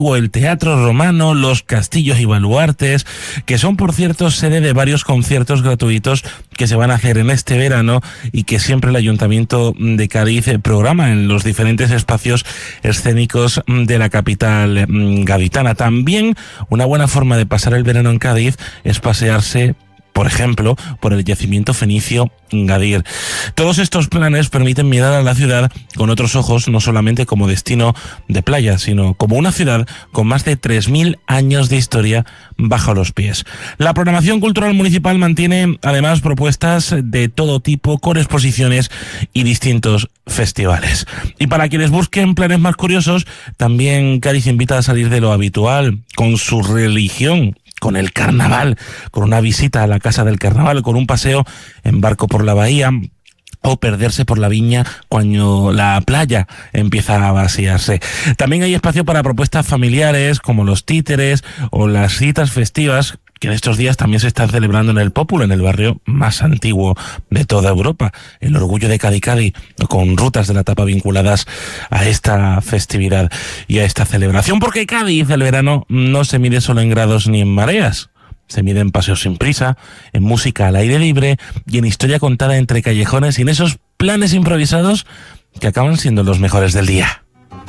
o el Teatro Romano, los castillos y baluartes, que son, por cierto, sede de varios conciertos gratuitos que se van a hacer en este verano y que siempre el Ayuntamiento de Cádiz programa en los diferentes espacios escénicos de la capital gaditana. También una buena forma de pasar el verano en Cádiz es pasearse, por ejemplo, por el yacimiento fenicio Gadir. Todos estos planes permiten mirar a la ciudad con otros ojos, no solamente como destino de playa, sino como una ciudad con más de 3.000 años de historia bajo los pies. La programación cultural municipal mantiene además propuestas de todo tipo, con exposiciones y distintos festivales. Y para quienes busquen planes más curiosos, también Cádiz invita a salir de lo habitual con su religión, con el carnaval, con una visita a la Casa del Carnaval, con un paseo en barco por la bahía, o perderse por la viña cuando la playa empieza a vaciarse. También hay espacio para propuestas familiares como los títeres o las citas festivas, que en estos días también se están celebrando en el Pópulo, en el barrio más antiguo de toda Europa, el orgullo de Cádiz, con rutas de la tapa vinculadas a esta festividad y a esta celebración, porque Cádiz, el verano, no se mide solo en grados ni en mareas. Se mide en paseos sin prisa, en música al aire libre y en historia contada entre callejones y en esos planes improvisados que acaban siendo los mejores del día.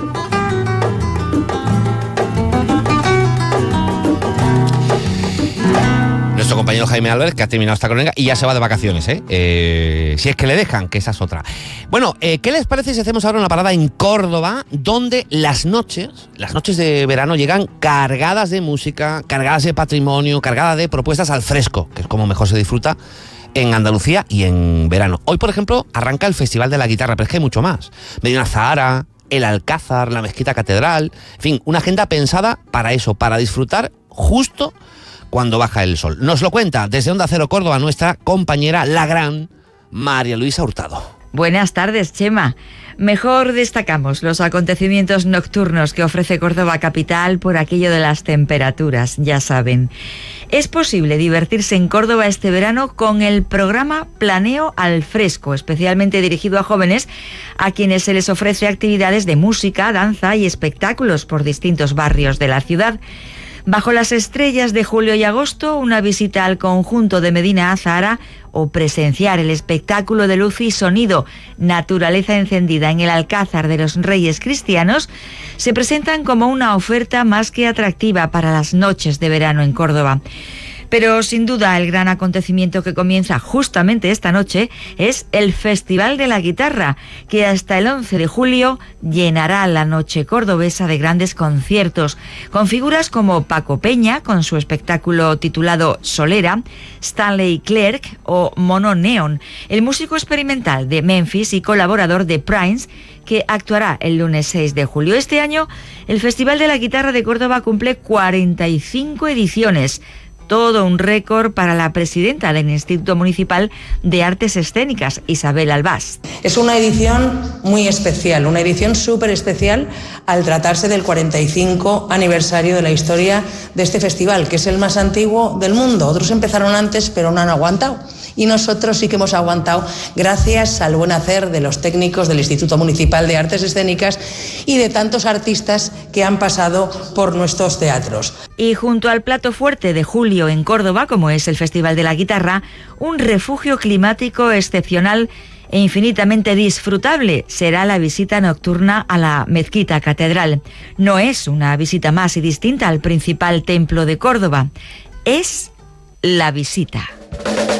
Nuestro compañero Jaime Álvarez, que ha terminado esta crónica y ya se va de vacaciones, si es que le dejan, que esa es otra. Bueno, ¿qué les parece si hacemos ahora una parada en Córdoba, donde las noches de verano llegan cargadas de música, cargadas de patrimonio, cargadas de propuestas al fresco, que es como mejor se disfruta en Andalucía y en verano? Hoy, por ejemplo, arranca el Festival de la Guitarra, pero es que hay mucho más. Medina Zahara, el Alcázar, la Mezquita Catedral, en fin, una agenda pensada para eso, para disfrutar justo cuando baja el sol. Nos lo cuenta desde Onda Cero Córdoba nuestra compañera, la gran María Luisa Hurtado. Buenas tardes, Chema. Mejor destacamos los acontecimientos nocturnos que ofrece Córdoba capital por aquello de las temperaturas, ya saben. Es posible divertirse en Córdoba este verano con el programa Planeo al Fresco, especialmente dirigido a jóvenes, a quienes se les ofrece actividades de música, danza y espectáculos por distintos barrios de la ciudad. Bajo las estrellas de julio y agosto, una visita al conjunto de Medina Zahara o presenciar el espectáculo de luz y sonido Naturaleza Encendida en el Alcázar de los Reyes Cristianos se presentan como una oferta más que atractiva para las noches de verano en Córdoba. Pero sin duda el gran acontecimiento que comienza justamente esta noche es el Festival de la Guitarra, que hasta el 11 de julio llenará la noche cordobesa de grandes conciertos, con figuras como Paco Peña, con su espectáculo titulado Solera, Stanley Clarke o Mono Neon, el músico experimental de Memphis y colaborador de Prince, que actuará el lunes 6 de julio. Este año, el Festival de la Guitarra de Córdoba cumple 45 ediciones, todo un récord para la presidenta del Instituto Municipal de Artes Escénicas, Isabel Albás. Es una edición muy especial, una edición súper especial al tratarse del 45 aniversario de la historia de este festival, que es el más antiguo del mundo. Otros empezaron antes, pero no han aguantado. Y nosotros sí que hemos aguantado gracias al buen hacer de los técnicos del Instituto Municipal de Artes Escénicas y de tantos artistas que han pasado por nuestros teatros. Y junto al plato fuerte de julio en Córdoba, como es el Festival de la Guitarra, un refugio climático excepcional e infinitamente disfrutable será la visita nocturna a la Mezquita Catedral. No es una visita más y distinta al principal templo de Córdoba, es la visita.